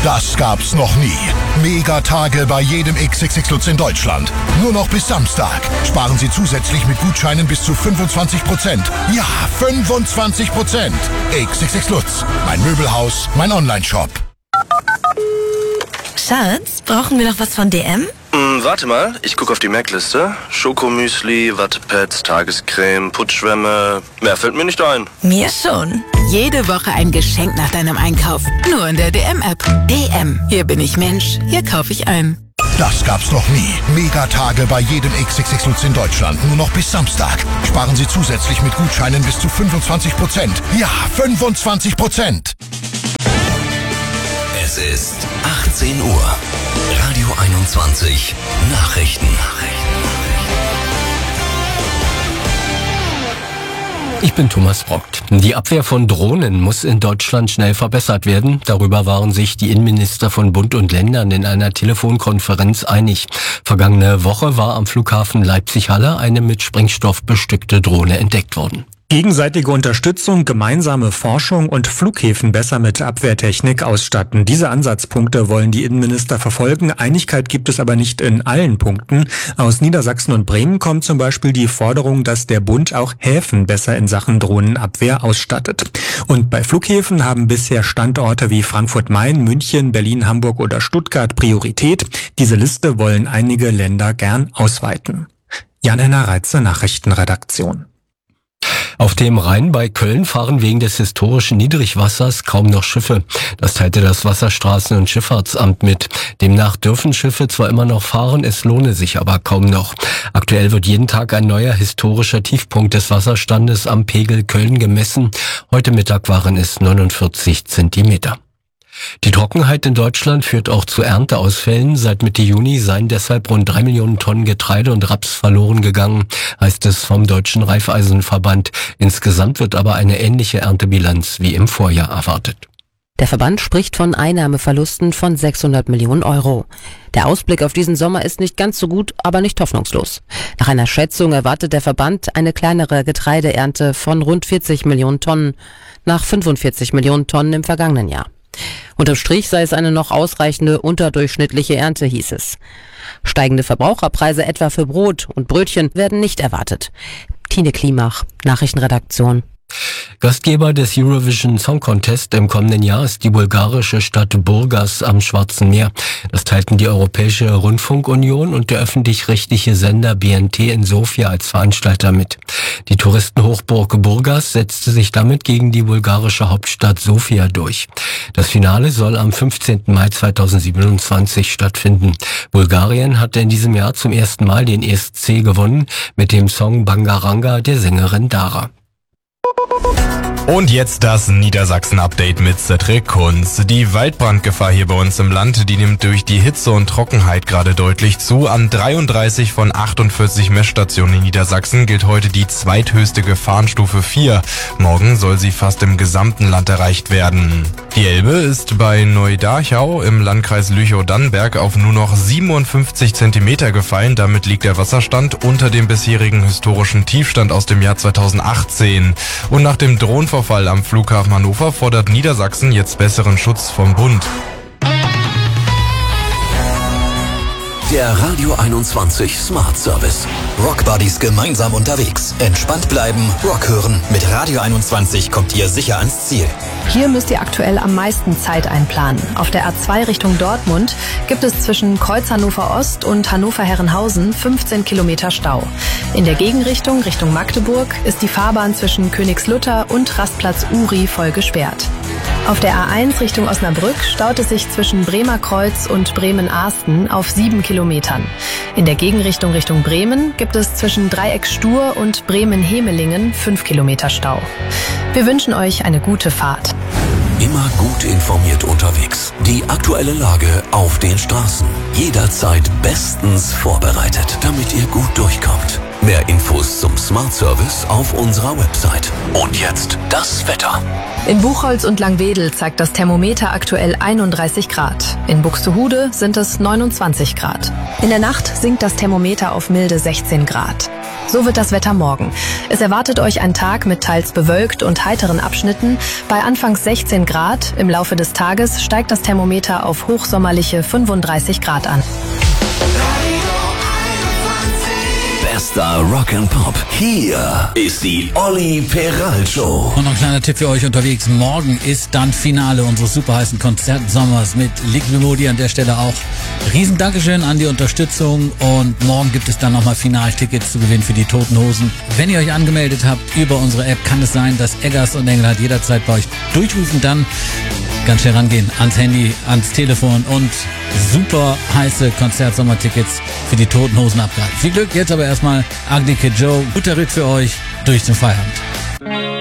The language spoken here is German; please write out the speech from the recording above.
Das gab's noch nie. Mega-Tage bei jedem XXX Lutz in Deutschland. Nur noch bis Samstag. Sparen Sie zusätzlich mit Gutscheinen bis zu 25%. Ja, 25%. XXX Lutz. Mein Möbelhaus, mein Onlineshop. Schatz, brauchen wir noch was von DM? Warte mal, ich gucke auf die Merkliste. Schokomüsli, Wattepads, Tagescreme, Putzschwämme. Mehr fällt mir nicht ein. Mir schon. Jede Woche ein Geschenk nach deinem Einkauf. Nur in der DM-App. DM. Hier bin ich Mensch. Hier kaufe ich ein. Das gab's noch nie. Megatage bei jedem XXX Lutz in Deutschland. Nur noch bis Samstag. Sparen Sie zusätzlich mit Gutscheinen bis zu 25%. Ja, 25%. Es ist 18 Uhr. Radio 21 Nachrichten. Ich bin Thomas Brockt. Die Abwehr von Drohnen muss in Deutschland schnell verbessert werden. Darüber waren sich die Innenminister von Bund und Ländern in einer Telefonkonferenz einig. Vergangene Woche war am Flughafen Leipzig-Halle eine mit Sprengstoff bestückte Drohne entdeckt worden. Gegenseitige Unterstützung, gemeinsame Forschung und Flughäfen besser mit Abwehrtechnik ausstatten. Diese Ansatzpunkte wollen die Innenminister verfolgen. Einigkeit gibt es aber nicht in allen Punkten. Aus Niedersachsen und Bremen kommt zum Beispiel die Forderung, dass der Bund auch Häfen besser in Sachen Drohnenabwehr ausstattet. Und bei Flughäfen haben bisher Standorte wie Frankfurt-Main, München, Berlin, Hamburg oder Stuttgart Priorität. Diese Liste wollen einige Länder gern ausweiten. Jan-Henner Reitze, Nachrichtenredaktion. Auf dem Rhein bei Köln fahren wegen des historischen Niedrigwassers kaum noch Schiffe. Das teilte das Wasserstraßen- und Schifffahrtsamt mit. Demnach dürfen Schiffe zwar immer noch fahren, es lohne sich aber kaum noch. Aktuell wird jeden Tag ein neuer historischer Tiefpunkt des Wasserstandes am Pegel Köln gemessen. Heute Mittag waren es 49 Zentimeter. Die Trockenheit in Deutschland führt auch zu Ernteausfällen. Seit Mitte Juni seien deshalb rund 3 Millionen Tonnen Getreide und Raps verloren gegangen, heißt es vom Deutschen Raiffeisenverband. Insgesamt wird aber eine ähnliche Erntebilanz wie im Vorjahr erwartet. Der Verband spricht von Einnahmeverlusten von 600 Millionen Euro. Der Ausblick auf diesen Sommer ist nicht ganz so gut, aber nicht hoffnungslos. Nach einer Schätzung erwartet der Verband eine kleinere Getreideernte von rund 40 Millionen Tonnen, nach 45 Millionen Tonnen im vergangenen Jahr. Unterm Strich sei es eine noch ausreichende unterdurchschnittliche Ernte, hieß es. Steigende Verbraucherpreise etwa für Brot und Brötchen werden nicht erwartet. Tine Klimach, Nachrichtenredaktion. Gastgeber des Eurovision Song Contest im kommenden Jahr ist die bulgarische Stadt Burgas am Schwarzen Meer. Das teilten die Europäische Rundfunkunion und der öffentlich-rechtliche Sender BNT in Sofia als Veranstalter mit. Die Touristenhochburg Burgas setzte sich damit gegen die bulgarische Hauptstadt Sofia durch. Das Finale soll am 15. Mai 2027 stattfinden. Bulgarien hatte in diesem Jahr zum ersten Mal den ESC gewonnen mit dem Song Bangaranga der Sängerin Dara. Und jetzt das Niedersachsen-Update mit Cedric Kunz. Die Waldbrandgefahr hier bei uns im Land, die nimmt durch die Hitze und Trockenheit gerade deutlich zu. An 33 von 48 Messstationen in Niedersachsen gilt heute die zweithöchste Gefahrenstufe 4. Morgen soll sie fast im gesamten Land erreicht werden. Die Elbe ist bei Neudarchau im Landkreis Lüchow-Dannenberg auf nur noch 57 Zentimeter gefallen. Damit liegt der Wasserstand unter dem bisherigen historischen Tiefstand aus dem Jahr 2018. Und nach dem Drohnenvorfall am Flughafen Hannover fordert Niedersachsen jetzt besseren Schutz vom Bund. Der Radio 21 Smart Service. Rockbuddies gemeinsam unterwegs. Entspannt bleiben, Rock hören. Mit Radio 21 kommt ihr sicher ans Ziel. Hier müsst ihr aktuell am meisten Zeit einplanen. Auf der A2 Richtung Dortmund gibt es zwischen Kreuz Hannover Ost und Hannover-Herrenhausen 15 Kilometer Stau. In der Gegenrichtung Richtung Magdeburg ist die Fahrbahn zwischen Königslutter und Rastplatz Uri voll gesperrt. Auf der A1 Richtung Osnabrück staut es sich zwischen Bremerkreuz und Bremen-Ahsten auf 7 Kilometern. In der Gegenrichtung Richtung Bremen gibt es zwischen Dreieck Stur und Bremen-Hemelingen 5 Kilometer Stau. Wir wünschen euch eine gute Fahrt. Immer gut informiert unterwegs. Die aktuelle Lage auf den Straßen. Jederzeit bestens vorbereitet, damit ihr gut durchkommt. Mehr Infos zum Smart Service auf unserer Website. Und jetzt das Wetter. In Buchholz und Langwedel zeigt das Thermometer aktuell 31 Grad. In Buxtehude sind es 29 Grad. In der Nacht sinkt das Thermometer auf milde 16 Grad. So wird das Wetter morgen. Es erwartet euch ein Tag mit teils bewölkt und heiteren Abschnitten. Bei anfangs 16 Grad. Im Laufe des Tages steigt das Thermometer auf hochsommerliche 35 Grad an. Bester Rock and Pop. Hier ist die Olli Peral Show. Und noch ein kleiner Tipp für euch unterwegs. Morgen ist dann Finale unseres superheißen Konzertsommers mit Liquid Modi. An der Stelle auch riesen Dankeschön an die Unterstützung. Und morgen gibt es dann nochmal Finaltickets zu gewinnen für die Toten Hosen. Wenn ihr euch angemeldet habt über unsere App, kann es sein, dass Eggers und Engelhardt jederzeit bei euch durchrufen. Dann ganz schnell rangehen ans Handy, ans Telefon und super heiße Konzertsommertickets für die Toten Hosen abgreifen. Viel Glück, jetzt aber erstmal Ugly Kid Joe. Guter Ritt für euch durch den Feierabend.